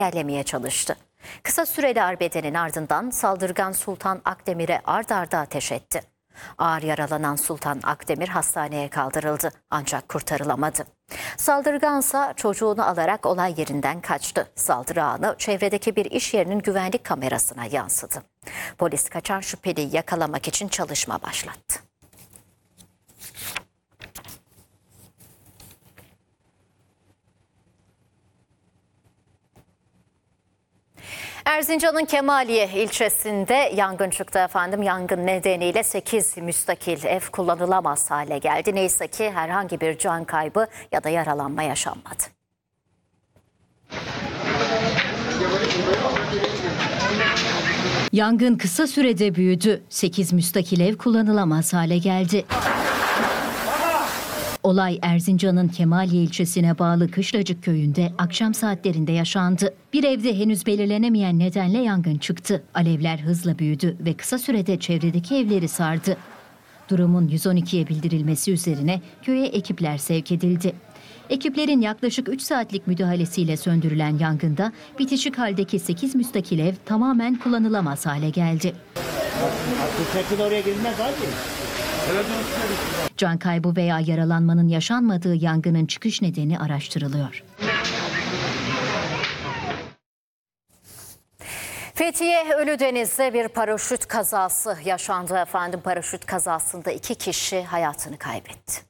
engellemeye çalıştı. Kısa süreli arbedenin ardından saldırgan Sultan Akdemir'e ard arda ateş etti. Ağır yaralanan Sultan Akdemir hastaneye kaldırıldı ancak kurtarılamadı. Saldırgansa çocuğunu alarak olay yerinden kaçtı. Saldırı anı çevredeki bir iş yerinin güvenlik kamerasına yansıdı. Polis kaçan şüpheliyi yakalamak için çalışma başlattı. Erzincan'ın Kemaliye ilçesinde yangın çıktı efendim. Yangın nedeniyle 8 müstakil ev kullanılamaz hale geldi. Neyse ki herhangi bir can kaybı ya da yaralanma yaşanmadı. Yangın kısa sürede büyüdü. 8 müstakil ev kullanılamaz hale geldi. Olay Erzincan'ın Kemaliye ilçesine bağlı Kışlacık köyünde akşam saatlerinde yaşandı. Bir evde henüz belirlenemeyen nedenle yangın çıktı. Alevler hızla büyüdü ve kısa sürede çevredeki evleri sardı. Durumun 112'ye bildirilmesi üzerine köye ekipler sevk edildi. Ekiplerin yaklaşık 3 saatlik müdahalesiyle söndürülen yangında bitişik haldeki 8 müstakil ev tamamen kullanılamaz hale geldi. Can kaybı veya yaralanmanın yaşanmadığı yangının çıkış nedeni araştırılıyor. Fethiye Ölüdeniz'de bir paraşüt kazası yaşandı efendim. Paraşüt kazasında 2 kişi hayatını kaybetti.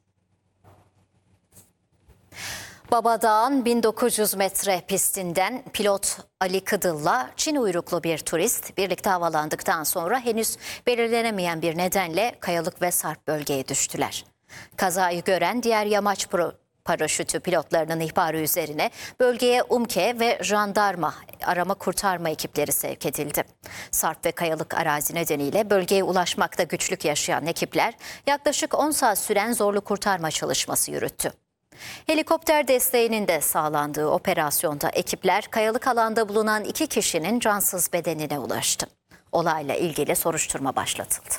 Babadağ'ın 1900 metre pistinden pilot Ali Kıdıl'la Çin uyruklu bir turist birlikte havalandıktan sonra henüz belirlenemeyen bir nedenle kayalık ve sarp bölgeye düştüler. Kazayı gören diğer yamaç paraşütü pilotlarının ihbarı üzerine bölgeye UMKE ve jandarma arama kurtarma ekipleri sevk edildi. Sarp ve kayalık arazi nedeniyle bölgeye ulaşmakta güçlük yaşayan ekipler yaklaşık 10 saat süren zorlu kurtarma çalışması yürüttü. Helikopter desteğinin de sağlandığı operasyonda ekipler kayalık alanda bulunan 2 kişinin cansız bedenine ulaştı. Olayla ilgili soruşturma başlatıldı.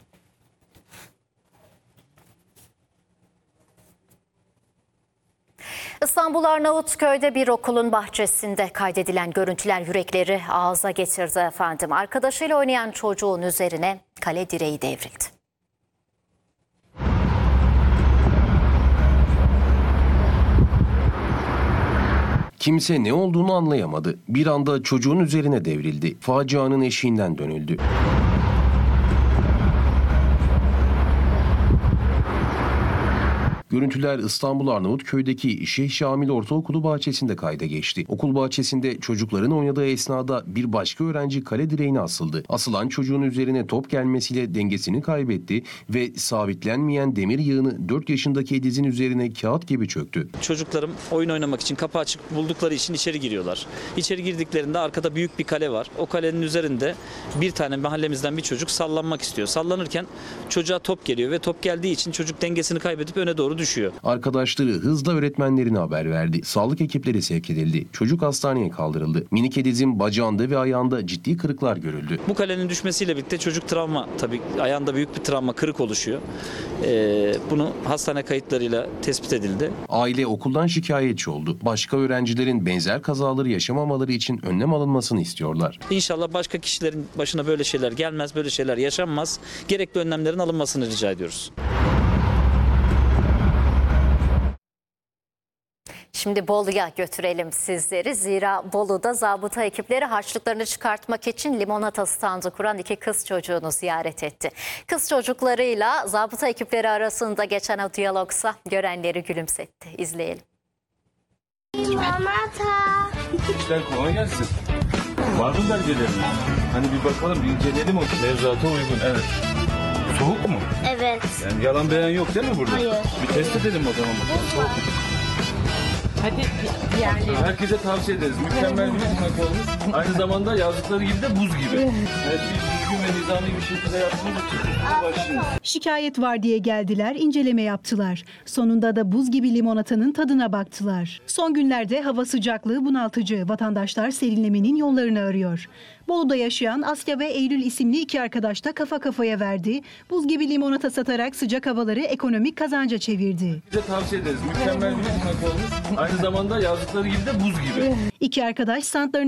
İstanbul Arnavutköy'de bir okulun bahçesinde kaydedilen görüntüler yürekleri ağza getirdi efendim. Arkadaşıyla oynayan çocuğun üzerine kale direği devrildi. Kimse ne olduğunu anlayamadı. Bir anda çocuğun üzerine devrildi. Facianın eşiğinden dönüldü. Görüntüler İstanbul Arnavutköy'deki Şeyh Şamil Ortaokulu bahçesinde kayda geçti. Okul bahçesinde çocukların oynadığı esnada bir başka öğrenci kale direğine asıldı. Asılan çocuğun üzerine top gelmesiyle dengesini kaybetti ve sabitlenmeyen demir yığını 4 yaşındaki Ediz'in üzerine kağıt gibi çöktü. Çocuklarım oyun oynamak için kapı açık buldukları için içeri giriyorlar. İçeri girdiklerinde arkada büyük bir kale var. O kalenin üzerinde bir tane mahallemizden bir çocuk sallanmak istiyor. Sallanırken çocuğa top geliyor ve top geldiği için çocuk dengesini kaybedip öne doğru düşüyor. Arkadaşları hızla öğretmenlerine haber verdi. Sağlık ekipleri sevk edildi. Çocuk hastaneye kaldırıldı. Minik Ediz'in bacağında ve ayağında ciddi kırıklar görüldü. Bu kalenin düşmesiyle birlikte çocuk travma, tabii ayağında büyük bir travma, kırık oluşuyor. Bunu hastane kayıtlarıyla tespit edildi. Aile okuldan şikayetçi oldu. Başka öğrencilerin benzer kazaları yaşamamaları için önlem alınmasını istiyorlar. İnşallah başka kişilerin başına böyle şeyler gelmez, böyle şeyler yaşanmaz. Gerekli önlemlerin alınmasını rica ediyoruz. Şimdi Bolu'ya götürelim sizleri. Zira Bolu'da zabıta ekipleri harçlıklarını çıkartmak için limonata standı kuran 2 kız çocuğunu ziyaret etti. Kız çocuklarıyla zabıta ekipleri arasında geçen o diyalogsa görenleri gülümsetti. İzleyelim. Limonata. İşler kolay gelsin. Var mı belgelerin? Hani bir bakalım, bir inceleyelim o. Mevzuata uygun, evet. Soğuk mu? Evet. Yani yalan beyan yok değil mi burada? Hayır. Bir test edelim o zaman bakalım. Soğuk mu? Hadi diğerleri. Herkese tavsiye ederiz. Mükemmel bir limonata olmuş. Aynı zamanda yazdıkları gibi de buz gibi. Her şeyi düzgün ve nizami bir şekilde yaptığımız için başlıyoruz. Şikayet var diye geldiler, inceleme yaptılar. Sonunda da buz gibi limonatanın tadına baktılar. Son günlerde hava sıcaklığı bunaltıcı. Vatandaşlar serinlemenin yollarını arıyor. Bolu'da yaşayan Asya ve Eylül isimli 2 arkadaş da kafa kafaya verdi. Buz gibi limonata satarak sıcak havaları ekonomik kazanca çevirdi. Size tavsiye ederiz. Mükemmel bir limonata olmuş. Aynı zamanda yazdıkları gibi de buz gibi. 2 arkadaş standlarını